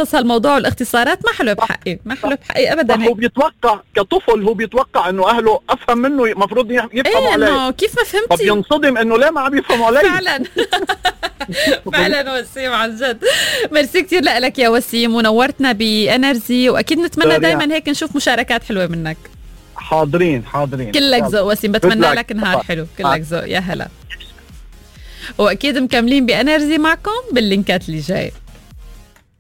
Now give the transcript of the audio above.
ملخص هالموضوع والاختصارات ما حلو بحقي، ما حلو بحقي ابدا. هو بيتوقع كطفل، هو بيتوقع انه اهله افهم منه، المفروض يفهموا عليه. كيف ما فهمتي؟ طب ينصدم انه ليه ما عم يفهموا علي. فعلا. فعلا وسيم، عن جد. ميرسي كتير لك يا وسيم، ونورتنا بانرجي، واكيد نتمنى دائما هيك نشوف مشاركات حلوه منك. حاضرين. كلك ذوق وسيم، بتمنى لك نهار حلو. كلك ذوق، يا هلا. واكيد مكملين بانرجي معكم باللينكات اللي جاي.